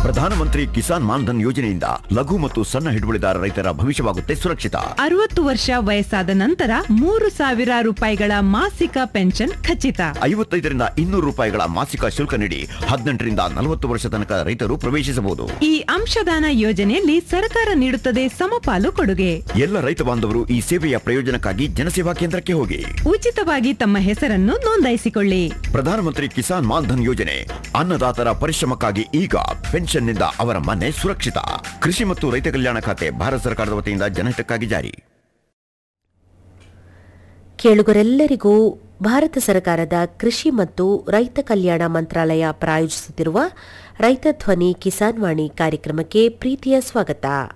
ಪ್ರಧಾನಮಂತ್ರಿ ಕಿಸಾನ್ ಮಾನ್ಧನ್ ಯೋಜನೆಯಿಂದ ಲಘು ಮತ್ತು ಸಣ್ಣ ಹಿಡುವಳಿದಾರ ರೈತರ ಭವಿಷ್ಯವಾಗುತ್ತೆ ಸುರಕ್ಷಿತ. 60 ವರ್ಷ ವಯಸ್ಸಾದ ನಂತರ 3,000 ರೂಪಾಯಿಗಳ ಮಾಸಿಕ ಪೆನ್ಷನ್ ಖಚಿತ. 55ರಿಂದ 200 ರೂಪಾಯಿಗಳ ಮಾಸಿಕ ಶುಲ್ಕ ನೀಡಿ 18ರಿಂದ 40 ವರ್ಷ ತನಕ ರೈತರು ಪ್ರವೇಶಿಸಬಹುದು. ಈ ಅಂಶದಾನ ಯೋಜನೆಯಲ್ಲಿ ಸರ್ಕಾರ ನೀಡುತ್ತದೆ ಸಮಪಾಲು ಕೊಡುಗೆ. ಎಲ್ಲ ರೈತ ಬಾಂಧವರು ಈ ಸೇವೆಯ ಪ್ರಯೋಜನಕ್ಕಾಗಿ ಜನಸೇವಾ ಕೇಂದ್ರಕ್ಕೆ ಹೋಗಿ ಉಚಿತವಾಗಿ ತಮ್ಮ ಹೆಸರನ್ನು ನೋಂದಾಯಿಸಿಕೊಳ್ಳಿ. ಪ್ರಧಾನಮಂತ್ರಿ ಕಿಸಾನ್ ಮಾನ್ಧನ್ ಯೋಜನೆ ಅನ್ನದಾತರ ಪರಿಶ್ರಮಕ್ಕಾಗಿ ಈಗ ಪೆನ್ಷನ್ನಿಂದ ಅವರ ಮನೆ ಸುರಕ್ಷಿತ. ಕೃಷಿ ಮತ್ತು ರೈತ ಕಲ್ಯಾಣ ಖಾತೆ ಭಾರತ ಸರ್ಕಾರದ ವತಿಯಿಂದ ಜನಹಿತಕ್ಕಾಗಿ ಜಾರಿ. ಕೇಳುಗರೆಲ್ಲರಿಗೂ ಭಾರತ ಸರ್ಕಾರದ ಕೃಷಿ ಮತ್ತು ರೈತ ಕಲ್ಯಾಣ ಮಂತ್ರಾಲಯ ಪ್ರಾಯೋಜಿಸುತ್ತಿರುವ ರೈತ ಧ್ವನಿ ಕಿಸಾನ್ ವಾಣಿ ಕಾರ್ಯಕ್ರಮಕ್ಕೆ ಪ್ರೀತಿಯ ಸ್ವಾಗತ.